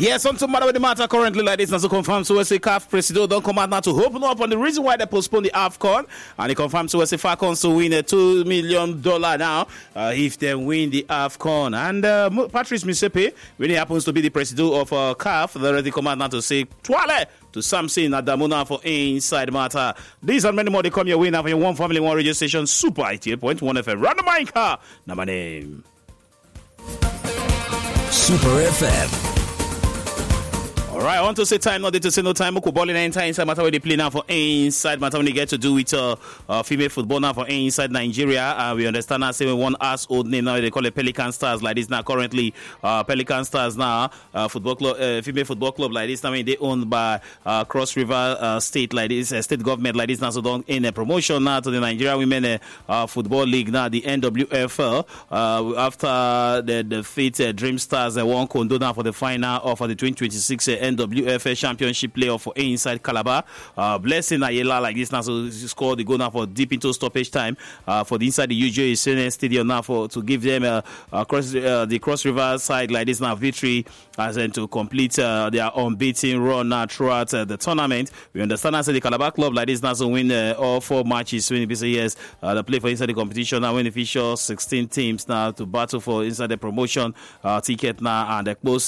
Yes, something matter with the matter currently like this. Now, so confirmed to say CAF Presido don't come out now to open up on the reason why they postponed the AFCON. And they confirmed to say Falcons to win a $2 million now if they win the AFCON. And Patrice Motsepe, when he happens to be the Presido of CAF, they already come out now to say Twale to Samson Adamuna for Inside Matter. These and many more, they come your way now for your One Family, One Radio Station, Super 88.1 FM. Run the mic, now my name. Super FM. All right, I want to say time, not to say no time. Moko balling enter Inside Matter where they play now for Inside Matter when they get to do with female football now for Inside Nigeria. We understand now, say we one ass old name now, they call it Pelican Stars like this now. Currently, Pelican Stars now, football club, female football club like this now, they owned by Cross River State like this, state government like this now. So don't in a promotion now to the Nigeria Women Football League now, the NWFL. After the defeat Dream Stars won Kondo now for the final of the 2026 NWFL Championship playoff for Inside Calabar. Blessing Ayala like this now, so scored the goal now for deep into stoppage time for the inside the UJ Stadium now for to give them the Cross River side like this now victory as in to complete their unbeaten run now throughout the tournament. We understand that the Calabar club like this now so win all 4 matches when the years they play for inside the competition now when the feature 16 teams now to battle for inside the promotion ticket now, and they close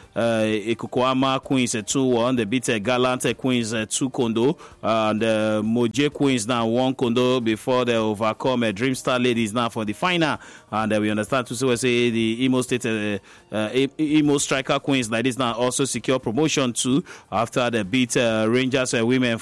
Ikukwama Queens 2-1. They beat Gallant Queens 2 Kondo, and Moje Queens now 1 Kondo before they overcome Dream Star Ladies now for the final. And we understand to say the Imo State Imo Striker Queens like this now also secure promotion too after they beat Rangers Women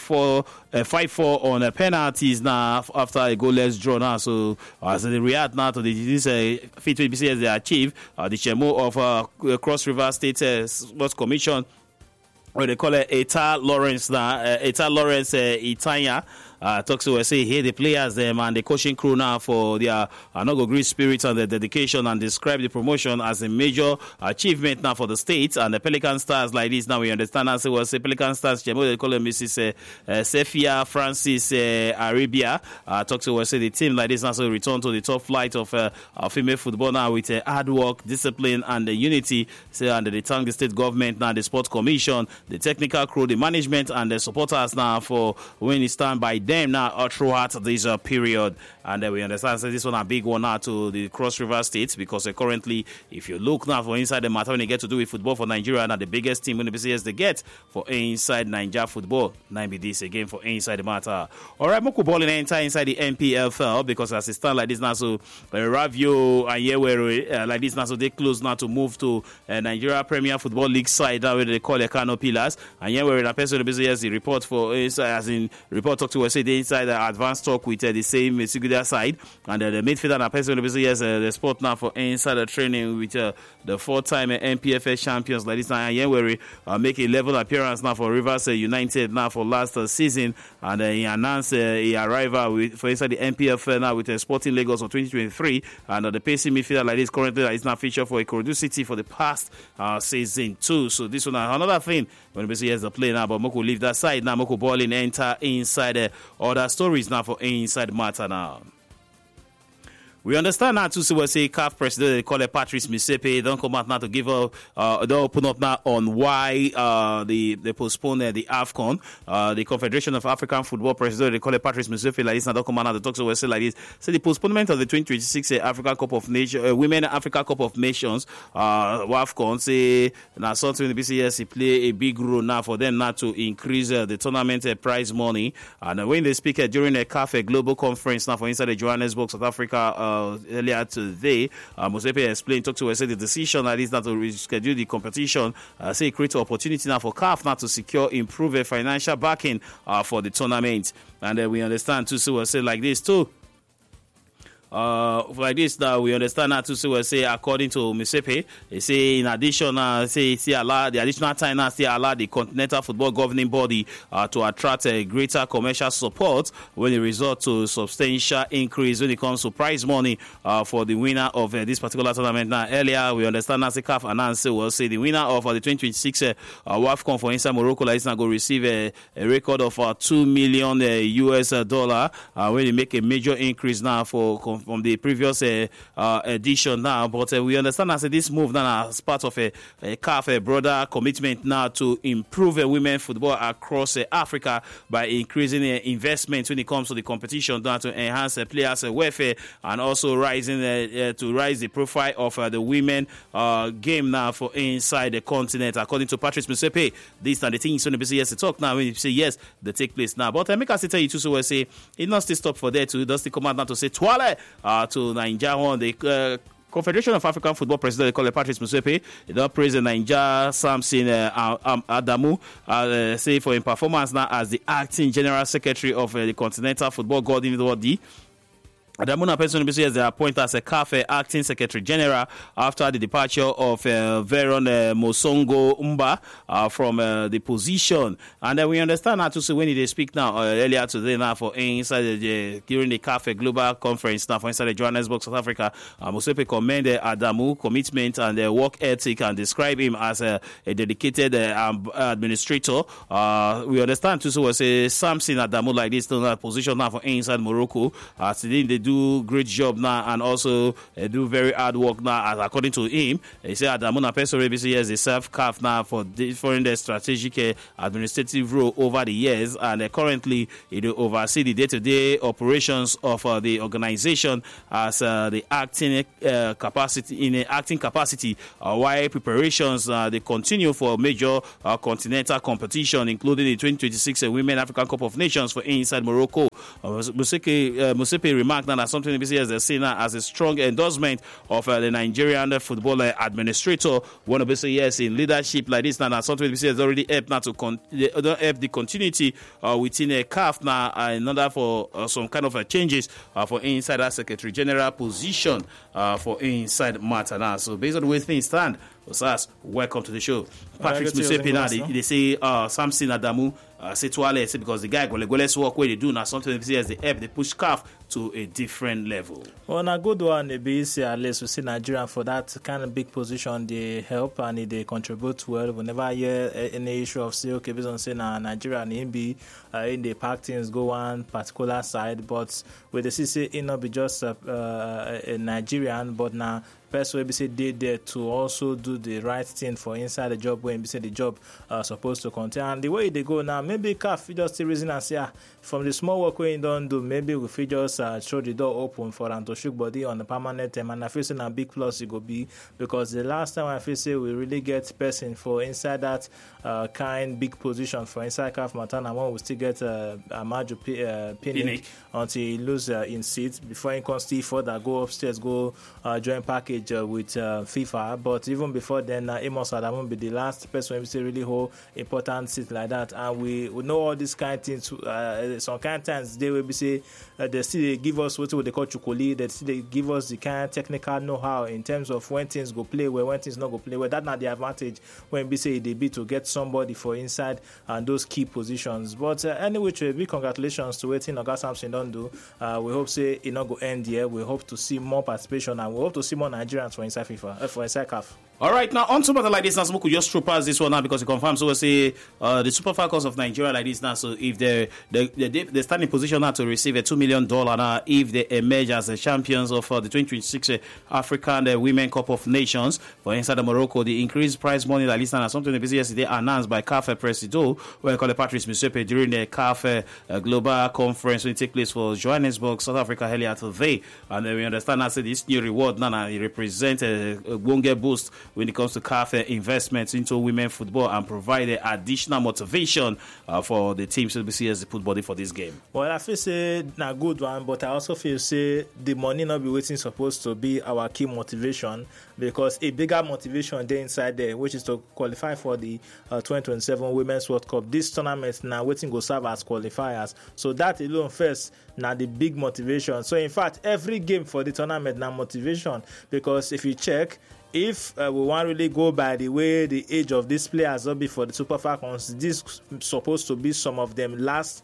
5-4 on penalties now after a goalless draw now. So as they react now to this feat BCS they achieve, the chairman of Cross River State Sports Commission, or they call it Eta Lawrence now, Eta Lawrence Itanya. Talks to say here the players them and the coaching crew now for their great spirit and the dedication, and describe the promotion as a major achievement now for the state. And the Pelican Stars like this now we understand as well say Pelican Stars they call them Mrs. Sephia Francis Arabia. Talks to say the team like this now so return to the top flight of female football now with hard work, discipline and unity. Say and they thank the state government now, the sports commission, the technical crew, the management and the supporters now for when it stand by them now throughout this period. And we understand so this one a big one now to the Cross River States, because currently if you look now for inside the matter when they get to do with football for Nigeria, now the biggest team in the BCS they get for inside Nigeria football. 9 be this again for inside the matter. Alright, Moko ball in enter inside the NPFL, because as it stand like this now so Ravio and Yewere like this now so they close now to move to Nigeria Premier Football League side now where they call the Kano Pillars. And Yewere the person in the BCS the report for inside as in report talk to us say the inside the advanced talk with the same Siguda side, and the midfielder and person yes the sport now for inside the training with the 4-time NPFL champions like this now. And Yewere make a level appearance now for Rivers United now for last season, and he announced a arrival for inside the NPFL now with Sporting Lagos for 2023, and the pacing midfielder like this currently is now featured for Ikorodu City for the past season too. So this one another thing when we see the play now, but Moko leave that side now. Moko balling enter inside other stories now for Inside Matter now. We understand now to say CAF president they call it Patrice Motsepe don't come out now to give up don't open up now on why they postpone the AFCON. The Confederation of African Football president they call it Patrice Motsepe like this, and don't come out now to talk to say like this. Say the postponement of the 2026 African Cup of Nations Women Africa Cup of Nations AFCON say now something the BCS play a big role now for them now to increase the tournament prize money. And when they speak during a CAF global conference now for inside the Johannesburg, South Africa earlier today, Motsepe explained, talked to us, said the decision that is not to reschedule the competition, say create an opportunity now for CAF now to secure improved financial backing for the tournament. And we understand too, so say like this too. Like this now we understand now to say according to Motsepe, they say in addition allow the additional time now allow the Continental Football Governing Body to attract a greater commercial support when it result to substantial increase when it comes to prize money for the winner of this particular tournament. Now earlier we understand that CAF announced say the winner of the 2026 WAFCON for inside Morocco like this now go receive a record of $2 million US when they make a major increase now for from the previous edition now. But we understand as this move now as part of a CAF broader commitment now to improve women football across Africa by increasing investment when it comes to the competition now to enhance players' welfare and also rising to rise the profile of the women game now for inside the continent. According to Patrice Motsepe, these are the things when you say yes to talk now. When you say yes, they take place now. But I make us tell you too, so we say it not still stop for there too. Does the command now to say twale to Nigeria on the Confederation of African Football President, they call it Patrice Motsepe. They don't praise the Niger Samson Adamu, say for his performance now as the acting general secretary of the Continental Football Governing Body. Adamuna personally as they appoint as a CAF acting secretary general after the departure of Veron Mosongo Umba from the position. And then we understand how to say when they speak now earlier today now for inside during the CAF Global Conference now for inside the Johannesburg, South Africa. Motsepe commended Adamu commitment and work ethic and describe him as a dedicated administrator. We understand too, so we say Samson Adamu like this in that position now for inside Morocco. They do great job now and also do very hard work now. As according to him, he said Adamuna Pesore has a self CAF now for different strategic administrative role over the years, and currently he oversee the day-to-day operations of the organization as the acting capacity while preparations they continue for major continental competition, including the 2026 Women African Cup of Nations for inside Morocco. Motsepe remarked that something we see as a seen as a strong endorsement of the Nigerian football administrator. One of say yes in leadership like this now, something we see has already helped now to help the continuity within a CAF now in order for some kind of changes for inside that secretary general position for inside matter now. So based on the way things stand, Osas, welcome to the show. Patrick Motsepe now they say Samson Adamu say Twale because the guy let's work where they do now something they as they help they push CAF to a different level. Well, a good one, maybe at least we see Nigeria for that kind of big position. They help and they contribute well. We never hear any issue of say okay, based on saying Nigeria and NB in the pack things go one particular side, but with the CC it not be just a Nigerian, but now first way we say they there to also do the right thing for inside the job when we say the job supposed to contain. And the way they go now, maybe CAF just still reason and say from the small work we don't do, maybe we feel just throw the door open for them to shoot body on the permanent term. And I feel saying a big plus it go be because the last time I feel say we really get person for inside that kind big position for inside CAF Matana when we still get Amaju Pinnick until he lose in seats before he can still further go upstairs, go join package with FIFA. But even before then, Amos Adamu be the last person we say really hold important seat like that. And we know all these kind of things. Some kind of times they will be say they still give us what they call chukoli. They still give us the kind of technical know-how in terms of when things go play well, when things not go play well. That's not the advantage when we say they be to get somebody for inside and those key positions. But anyway, big congratulations to waiting Oga Samson don't do. We hope say it not go end here. We hope to see more participation and we hope to see more Nigerians for inside FIFA, for inside CAF. All right, now on to matter like this now, so we could just throw past this one now because it confirms. So we say the Super Falcons of Nigeria like this now. So if they stand in position now to receive a $2 million now, if they emerge as the champions of the 2026 African Women Cup of Nations for inside of Morocco, the increased prize money like this now, something the yesterday announced by CAF President, where called Patrice Motsepe during the CAF Global Conference when it take place for Johannesburg, South Africa earlier today. And we understand now say this new reward now it represents a Wonge boost when it comes to CAF investments into women football and provide additional motivation for the teams to see as they put body for this game. Well, I feel say a good one, but I also feel say the money not be waiting supposed to be our key motivation because a bigger motivation there inside there, which is to qualify for the 2027 Women's World Cup. This tournament now waiting go serve as qualifiers. So that alone first now the big motivation. So in fact, every game for the tournament now motivation because if you check, if we want to really go by the way the age of these players will be for the Super Falcons, this is supposed to be some of them last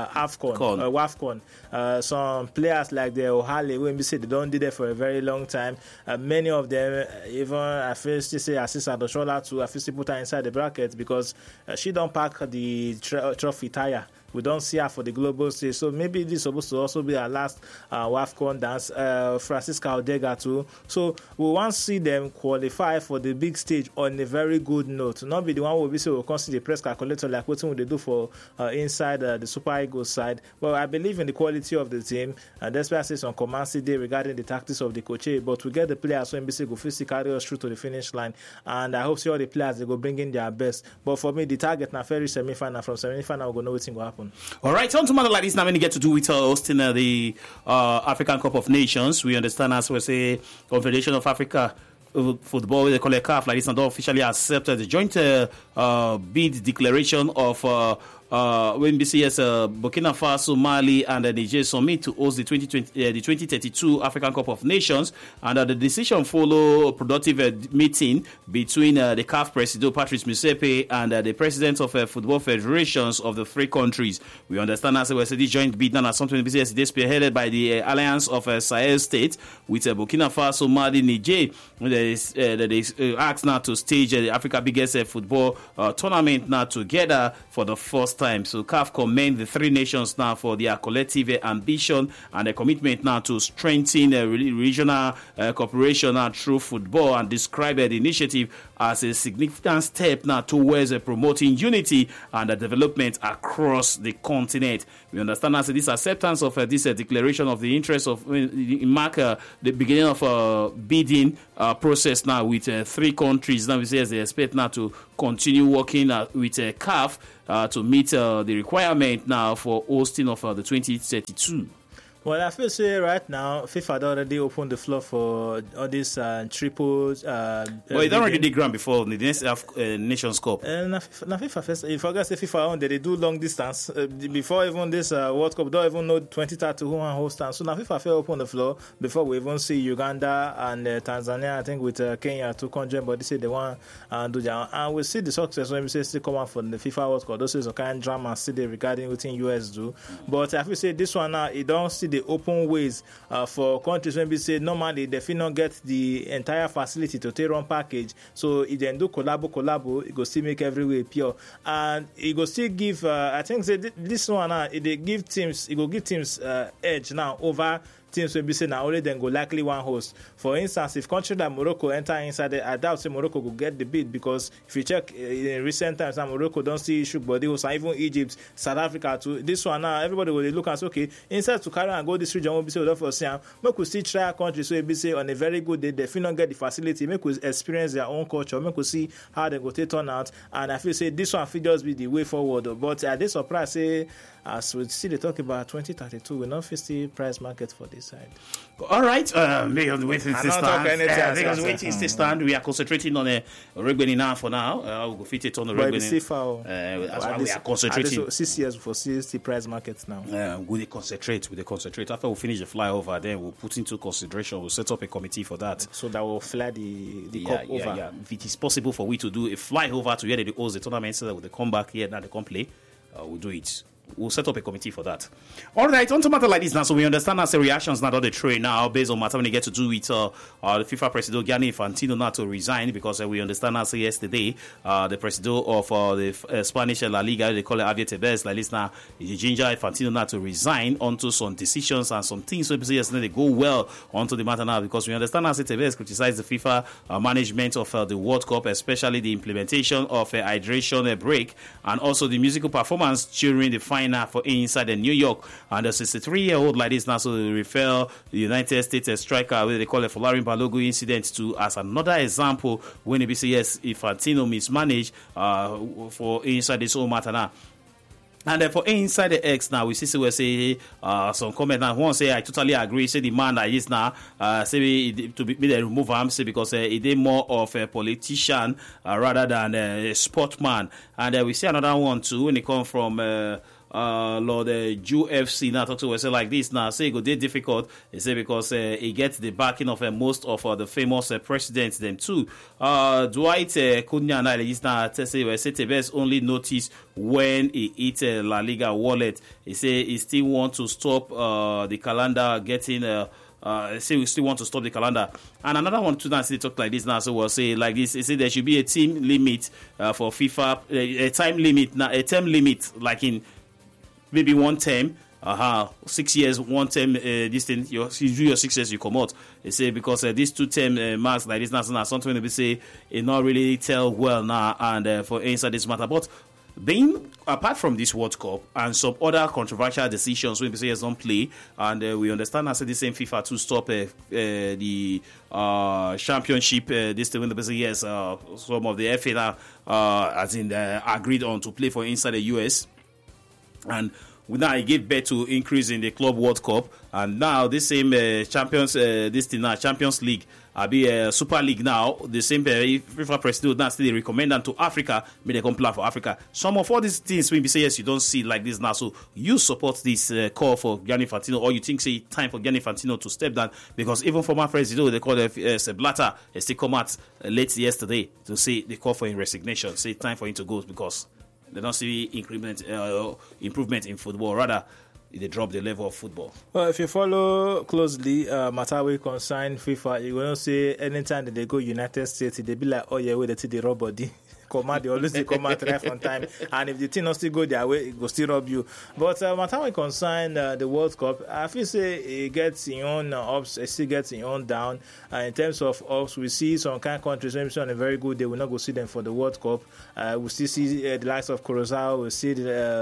WAFCON. Some players like the Ohale, when we say they don't do that for a very long time. Many of them, even I feel to say assistant Oshola to I feel to put her inside the bracket because she don't pack the trophy tire we don't see her for the global stage. So maybe this is supposed to also be our last WAFCON dance. Francisca Odega too. So we want to see them qualify for the big stage on a very good note. Not be the one where we say we'll consider the press calculator like what they do for inside the Super Eagles side. Well, I believe in the quality of the team. That's why I say some comments today regarding the tactics of the coach. But we get the players so NBC go physically carry us through to the finish line. And I hope see all the players they go bring in their best. But for me, the target now very semi-final. From semi-final, we're going to know what's going to happen. All right, on to matter like this now when you get to do with hosting the African Cup of Nations. We understand as we say Confederation of Africa Football, they call it CAF like this, and officially accepted the joint bid declaration of when BCS Burkina Faso, Mali, and Niger submit to host the 2032 African Cup of Nations, and the decision follow productive meeting between the CAF President Patrice Motsepe and the President of Football Federations of the three countries. We understand as well this joint bid now as something BCS is spearheaded by the Alliance of Sahel States with Burkina Faso, Mali, Niger. They asked now to stage the Africa biggest football tournament now together for the first time. So CAF commend the three nations now for their collective ambition and a commitment now to strengthen regional cooperation through football, and describe the initiative as a significant step now towards promoting unity and development across the continent. We understand as this acceptance of this declaration of the interest of mark the beginning of bidding process now with three countries. Now we say as they expect now to continue working with CAF to meet the requirement now for hosting of the 2032. Well, I feel say right now, FIFA already opened the floor for all these triples. Well, it already did ground before the Nations Cup. FIFA first, if I guess the FIFA on they do long distance before even this World Cup. Don't even know 2030 who want host. So now FIFA open the floor before we even see Uganda and Tanzania. I think with Kenya to conjoin, but they say they want do that, and we see the success when we say still come out from the FIFA World Cup. Those is a kind of drama still regarding what in US do. But I feel say this one now, it don't see the open ways for countries when we say normally they feel not get the entire facility to take on package. So if they do collabo, it go still make everywhere pure, and it go still give. I think say this one now, it give teams edge now over teams will be saying now only then go likely one host. For instance, if country like Morocco enter inside it, I doubt say Morocco will get the bid, because if you check in recent times, now Morocco don't see issue body host, and even Egypt, South Africa too. This one now, everybody will look and say, okay, instead to carry and go this region, will be say for Siam, make we still try a country so it be say on a very good day, they feel not get the facility, make we experience their own culture, make we see how they go take turn out, and I feel say this one will just be the way forward. But I did surprise say as we see they talk about 2032, we're not facing price market for this side. All right, because waiting to stand. We are concentrating on a Regbeni now for now. We'll go fit it on the Regbeni. That's why we are concentrating. 6 years for CST price markets now. We concentrate. After we finish the flyover, then we'll put into consideration. We'll set up a committee for that. So that will fly the cup over. Yeah. If it is possible for we to do a flyover to where they host the tournament, so that they come back here, now they come play, we'll do it. We'll set up a committee for that. All right, on to matter like this now. So we understand as the reactions now on the train now based on matter when they get to do with the FIFA president Gianni Infantino now to resign, because we understand as yesterday the president of the Spanish La Liga, they call it Javier Tebas, like this now, the ginger Infantino now to resign onto some decisions and some things. So yesterday they go well onto the matter now, because we understand as Tebas criticized the FIFA management of the World Cup, especially the implementation of a hydration break and also the musical performance during the final for inside the New York. And the 63-year-old like this now, so they refer the United States striker, they call it Folarin Balogun incident, to as another example when it say yes, Infantino mismanaged for inside this whole matter now. And for inside the X now, we see we say some comment now. One say I totally agree. Say the man that is now say to be remove him, say because he did more of a politician rather than a sportsman. And we see another one too when it come from Lord UFC now talk to us like this now, say it go difficult. They say because he gets the backing of most of the famous presidents them too. Dwight Cunha now is now say Tebas only notice when he eat La Liga wallet. He say he still want to stop the calendar getting say we still want to stop the calendar. And another one too now, say talk like this now, so we'll say like this. He say there should be a team limit for FIFA, a time limit now, a term limit like in maybe one term. 6 years, one term, this thing, you do your 6 years, you come out. They say because these 2 term marks like this, now something they say it not really tell well now, and for inside this matter. But being apart from this World Cup and some other controversial decisions when players don't play, and we understand I said the same FIFA to stop the championship. This thing when the say yes, some of the FA as in agreed on to play for inside the US, and now it gave birth to increase in the Club World Cup, and now this same Champions League, Super League now, the same FIFA president now still recommend them to Africa, may they come play for Africa. Some of all these things when we say yes, you don't see like this now. So you support this call for Gianni Infantino, or you think say time for Gianni Infantino to step down? Because even former president, they call Sepp Blatter, still come out late yesterday to say they call for his resignation, say time for him to go because they don't see improvement in football. Rather, they drop the level of football. Well, if you follow closely, matter we concern FIFA, you will say anytime that they go United States, they be like, oh yeah, wait till they rob body. They always come out right on time, and if the team not still go their way, it go still rob you. But matter we concern the World Cup, I feel say it gets in own ups, it still gets in own down. In terms of ups, we see some kind of countries when on a very good day, we not go see them for the World Cup. We still see the likes of Curacao. We see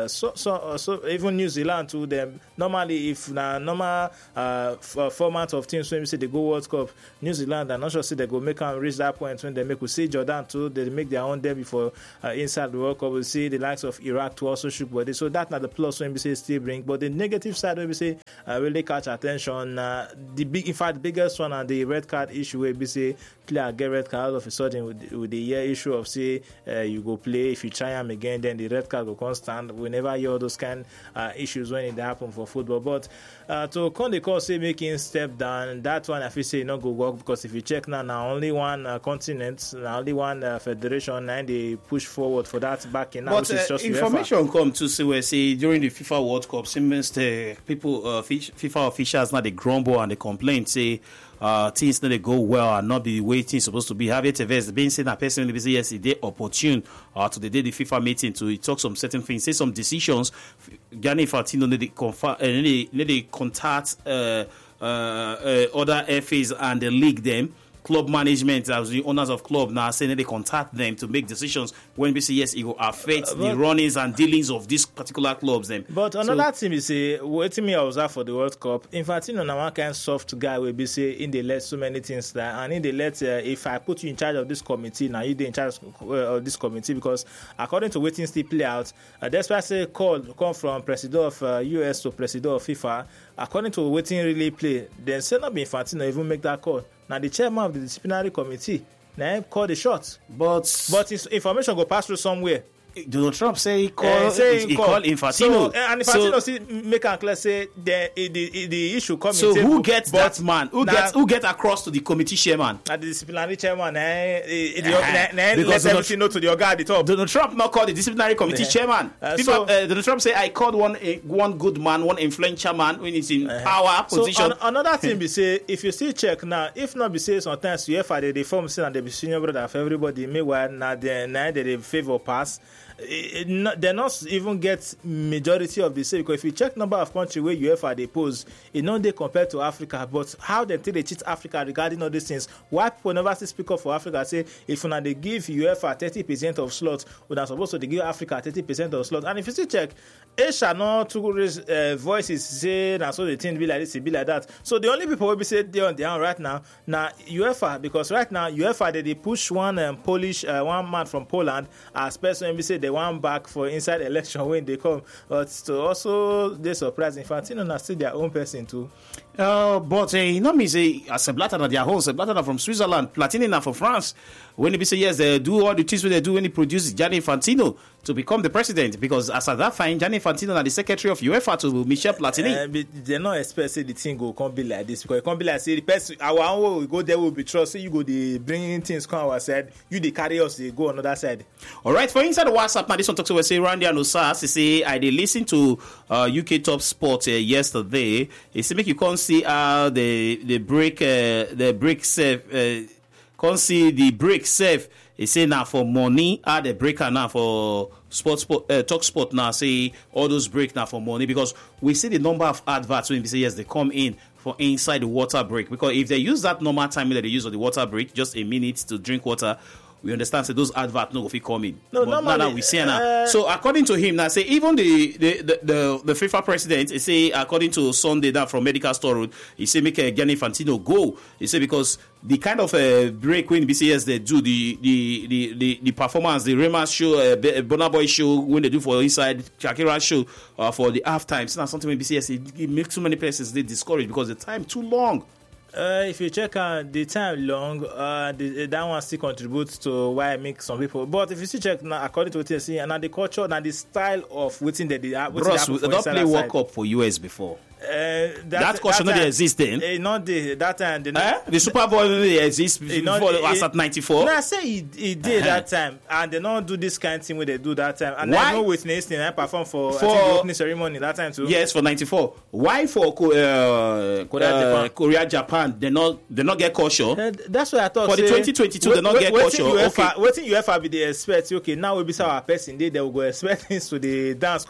so even New Zealand too. Them normally, if na normal format of teams when we say they go World Cup, New Zealand, I'm not sure say they go make them reach that point when they make. We see Jordan too. They make their own debut for inside the World Cup. We see the likes of Iraq to also shoot body. So that's not the plus when we say still bring. But the negative side when we say really catch attention. The biggest one and the red card issue where we say player get red card all of a sudden with the year issue of say you go play, if you try them again, then the red card go constant. We never hear all those kind issues when it happen for football. But to come the call say making step down, that one I feel say not go work, because if you check now only one continent, now only one federation, and they push forward for that backing now, which is just information UEFA. Come to say where say during the FIFA World Cup, seems people FIFA officials now they grumble and they complain, say things not they go well and not be the way things supposed to be. Javier Tebas being said that person will say yes, it is opportune to the day the FIFA meeting to talk some certain things, say some decisions. Gianni Infantino need they contact other FAs and the league them. Club management as the owners of club now saying that they contact them to make decisions when we say yes, it will affect the runnings and dealings of these particular clubs. Them. But another thing is say waiting me observe for the World Cup. Infantino now one kind of soft guy will be say in the let so many things there, and in the let if I put you in charge of this committee now, you in charge of this committee, because according to waiting still play out, that's why I say call come from president of US to president of FIFA. According to waiting really play, then say not be Infantino even make that call. Now the chairman of the disciplinary committee now call the shots, but his information go pass through somewhere. Donald Trump say he called Infantino. So, and Infantino still make a clear say the issue coming. So who gets that man? Who get across to the committee chairman? The disciplinary chairman. Because everything know to the guy at the top. Donald Trump not called the disciplinary committee chairman. Donald Trump say I called one good man, one influential man when he's in power position. So another thing be say if you still check now, if not be say sometimes UEFA they form say and they be senior brother for everybody. Meanwhile now they favor pass. They not even get majority of the say, because if you check number of countries where UEFA they pose, it not they compared to Africa, but how they think they cheat Africa regarding all these things. Why people never speak up for Africa? Say if now they give UEFA 30% of slots, we are supposed to give Africa 30% of slots. And if you still check, Asia not to raise voices say now so the thing be like this, it be like that. So the only people will be say they on their own right now UEFA, because right now UEFA they push one Polish one man from Poland as person we say they want back for inside election when they come, but to also they surprise Infantino na still their own person too. But you know me say Sepp Blatter na their own. Sepp Blatter from Switzerland, Platini na from France. When they say yes, they do all the things they do when they produce Gianni Infantino to become the president, because as at that time Gianni Infantino na the secretary of UEFA to Michel Platini. They not expect say the thing go come be like this, because it can't be like say the person our own will go there will be trust. Say you go the bringing things come our side, you the carry us they go another side. All right, for inside the WhatsApp now this one talks about say Randy and Osas. He say I did listen to UK Top Sport yesterday. He say make you can't see how the break safe. Can't see the break safe. He say now for money, the breaker now for Talk Sport now say all those break now for money because we see the number of adverts when we say yes they come in for inside the water break because if they use that normal time that they use on the water break, just a minute to drink water. We understand so those adverts no go fit come in. No, but normally, now we see now. So according to him, now say even the FIFA president, he say according to Sunday that from Medical Store Road, he say make Gianni Infantino go. He say because the kind of break when BCS they do the performance, the Rema show, Burna Boy show when they do for inside Shakira show for the half time. It's not something when BCS it makes too many persons they discouraged because the time too long. If you check the time long, that one still contributes to why I make some people. But if you still check now, according to what you see, and the culture, and the style of waiting that they are. Bros, they don't play World Cup for US before. That caution no dey exist then. Not that time. The Super Bowl dey exist before as at 94. No, I say he did that time, and they don't do this kind of thing where they do that time. And I know witness I perform for I think the opening ceremony that time too. Yes, for 94. Why for Korea Japan they not get caution? That's what I thought. For the 2022 they not get caution. Okay. Waiting UEFA be the expect. Okay, now we be our person they will go expect things to the dance.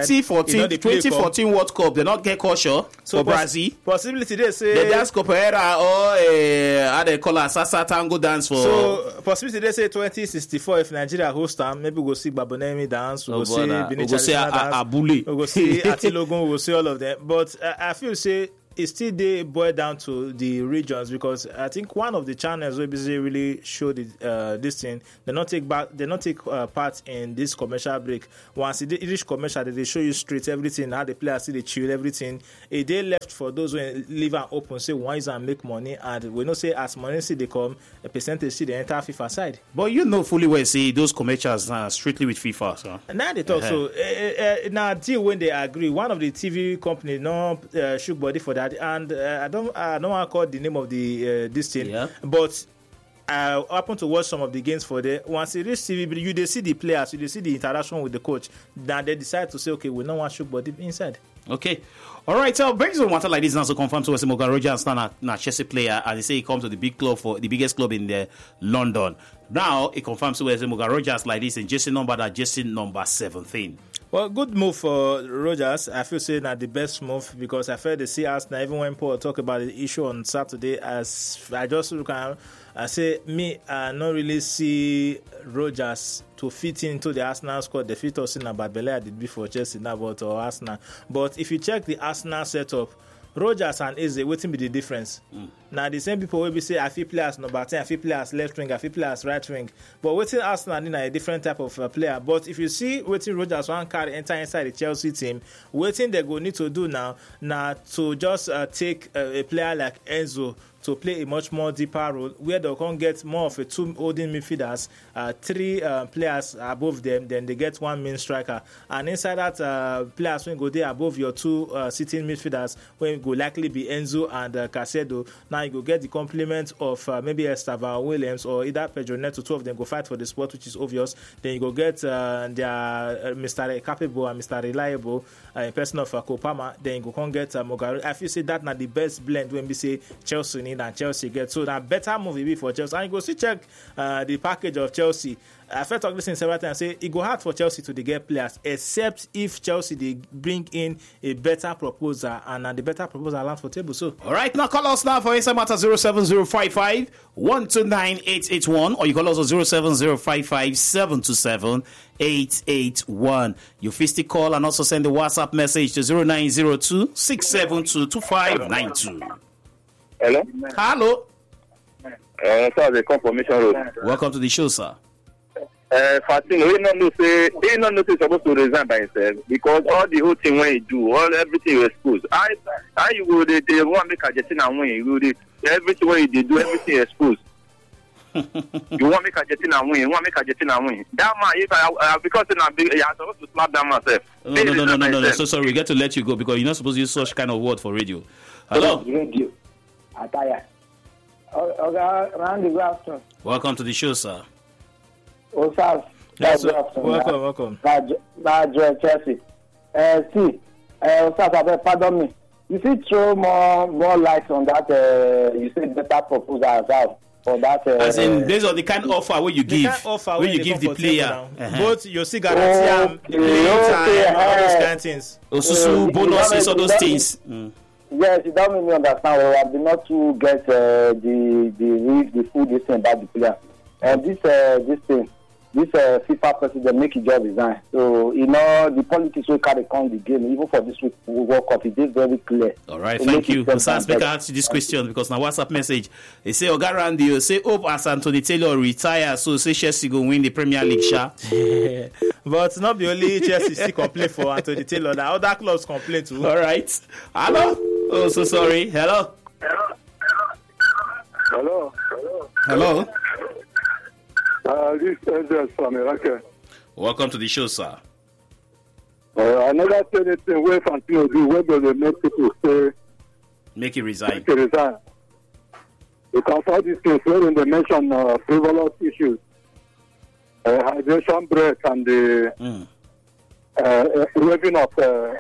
2014 World Cup they not get caution. So for Brazil, possibility they say the dance capoeira or how they call it salsa tango dance for. So possibility they say 2064 if Nigeria host time, maybe we'll see Babonemi dance, we'll see Benin traditional dance, Abule, we'll see Atilogun, we'll see all of them. But I feel say it still they boil down to the regions because I think one of the channels will really show this thing. They not take part in this commercial break. Once it reach commercial, they show you straight everything, how the players see they chill everything. A day left for those who leave and open, say one is and make money, and we know say as money see they come, a percentage see the entire FIFA side. But you know fully well see those commercials are strictly with FIFA. So now they talk so now deal when they agree. One of the TV companies no shook body for that. And I don't want to call the name of the this thing, but I happen to watch some of the games for there. Once you reach TV, you they see the players, you they see the interaction with the coach. Then they decide to say, okay, we don't want to shoot body inside. Okay, all right. So brings on water like this now to confirm to us Morgan Rogers now na Chelsea player, and they say he comes to the big club for the biggest club in London. Now it confirms to us Morgan Rogers like this in jersey number 17. Well, good move for Rogers. I feel say that the best move because I felt the see Arsenal even when Paul talk about the issue on Saturday. As I just look at, I say I not really see Rogers to fit into the Arsenal squad. The fit us in about Bele did before Chelsea now, but or Arsenal. But if you check the Arsenal setup, Rogers and Eze, what be the difference? Now the same people will be say I feel players number 10, I feel players left wing, I feel players right wing. But waiting Arsenal in a different type of player. But if you see waiting Rogers one carry enter inside the Chelsea team, waiting they go need to do now to just take a player like Enzo to play a much more deeper role where they can get more of a two holding midfielders, 3 players above them, then they get 1 main striker. And inside that players when go there above your 2 sitting midfielders, when go likely be Enzo and Caicedo. Now you go get the complement of maybe Estevao Williams or either Pedro Neto, 2 of them go fight for the spot, which is obvious. Then you go get their Mr. Capable and Mr. Reliable in person of Kopama. Then you go can get Mogaro. I feel say that now the best blend when we say Chelsea need and Chelsea get. So that better move will be for Chelsea. And you go see check the package of Chelsea. I felt talk this several times. Say it go hard for Chelsea to get players, except if Chelsea they bring in a better proposal, and the better proposal lands for table. So all right, now call us now for inside matter 07055 129 881, or you call us on 07055 727 881. You fisty call and also send the WhatsApp message to 0902 672 2592. Hello. Sir, the confirmation road. Welcome to the show, sir. Fatino, he not know he's supposed to resign by himself because all the whole thing when he do, everything you expose. I you go they want make Argentina win. You go everything when they do, everything expose. You want make Argentina win. You want make Argentina win. That man, if because you're supposed to slap that myself. No. So sorry, we get to let you go because you're not supposed to use such kind of word for radio. Hello. Radio. Ataya. Randy, good afternoon. Welcome to the show, sir. Oh, sir. Yes, welcome. Bad Chelsea. Sir, pardon me. You see, throw more light on that. You say better proposal as well. for that. As in, based on the kind of offer where you give, where you give the player. Both you see guarantee the playtime, all those kind of things. Also, bonuses, all those things. Yes, it don't make me understand. Well, I did not to get the full this thing about the player. And this FIFA president make his job resign. So the politics will carry on the game. Even for this week World Cup, it is very clear. All right, thank you. Osas, make I ask you this question because now WhatsApp message. They say Oga Randy, say hope as Anthony Taylor retire, so say Chelsea go win the Premier League, sha. But not the only Chelsea still complain for Anthony Taylor. The other clubs complain too. All right. Hello. Oh, so sorry. Hello. Hello. This is from Iraq. Welcome to the show, sir. I never said anything where Fantino do. Where do they make people say make it resign? Because all these things when they mention frivolous issues, hydration break and the waiving of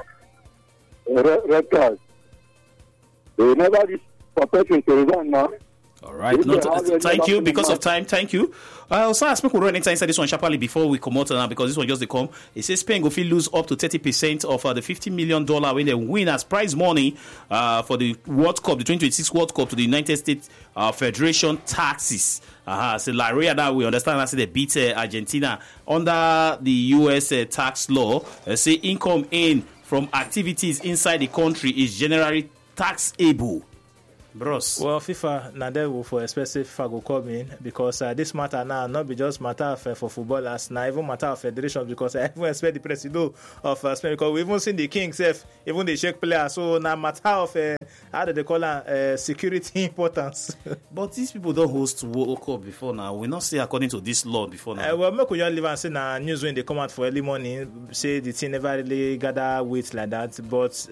red cards, they never reach for person to resign now. All right. Thank you. Because of time, thank you. Also, I speak with Ron inside this one sharply before we come out now because this one just come. It says Spain go feel lose up to 30% of the $50 million when they win as prize money for the World Cup, the 2026 World Cup to the United States Federation taxes. So La Ria that we understand that they beat Argentina under the US tax law. Say income in from activities inside the country is generally taxable. Bros. Well, FIFA now they will for expensive FIFA go come in because this matter now not be just matter of for footballers, now even matter of federation because I even expect the president of Spain because we even seen the king self, even the Czech player. So now matter of how do they call it security importance. But these people don't host World Cup before now. We not say according to this law before now. Well, make we just leave and say now news when they come out for early morning say the team never really gather weight like that. But